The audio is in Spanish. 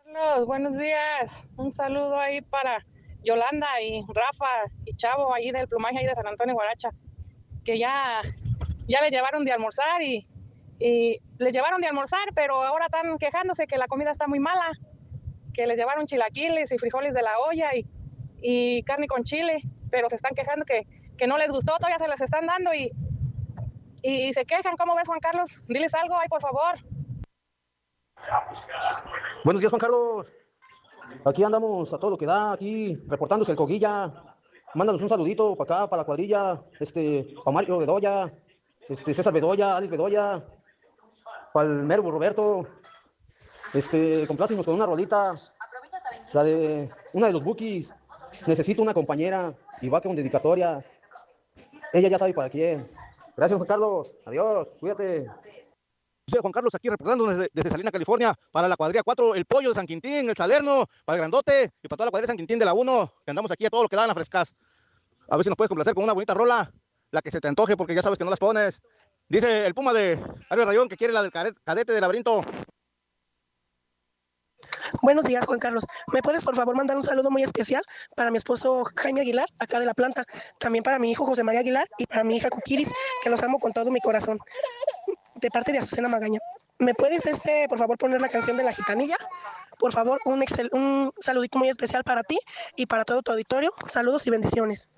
Carlos, buenos días. Un saludo ahí para Yolanda y Rafa y Chavo ahí del plumaje ahí de San Antonio Guaracha, que ya les llevaron de almorzar y les llevaron de almorzar, pero ahora están quejándose que la comida está muy mala, que les llevaron chilaquiles y frijoles de la olla y carne con chile, pero se están quejando que no les gustó, todavía se les están dando y se quejan. ¿Cómo ves, Juan Carlos? Diles algo ahí, por favor. Buenos días, Juan Carlos. Aquí andamos a todo lo que da, aquí reportándose el Coguilla. Mándanos un saludito para acá, para la cuadrilla, para Mario Bedoya, César Bedoya, Alex Bedoya, para el Mervo Roberto. Complácenos con una rolita, una de los Bookies. Necesito una compañera y va con dedicatoria. Ella ya sabe para quién. Gracias, Juan Carlos. Adiós, cuídate. Soy Juan Carlos, aquí reportando desde Salina, California, para la cuadrilla 4, el Pollo de San Quintín, el Salerno, para el Grandote y para toda la cuadrilla de San Quintín de la 1, que andamos aquí a todo lo que dan a frescas. A ver si nos puedes complacer con una bonita rola, la que se te antoje, porque ya sabes que no las pones. Dice el Puma de Ario Rayón que quiere la del cadete de Laberinto. Buenos días, Juan Carlos. ¿Me puedes, por favor, mandar un saludo muy especial para mi esposo Jaime Aguilar, acá de la planta? También para mi hijo José María Aguilar y para mi hija Cuquiris, que los amo con todo mi corazón. De parte de Azucena Magaña. ¿Me puedes, por favor, poner la canción de La Gitanilla? Por favor, un saludito muy especial para ti y para todo tu auditorio. Saludos y bendiciones.